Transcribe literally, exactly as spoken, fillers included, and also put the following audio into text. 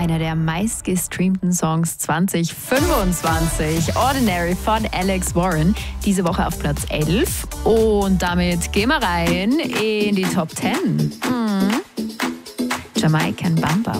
einer der meistgestreamten Songs zwanzig fünfundzwanzig. Ordinary von Alex Warren. Diese Woche auf Platz elf. Und damit gehen wir rein in die Top zehn. Mhm. Jamaican Bamba.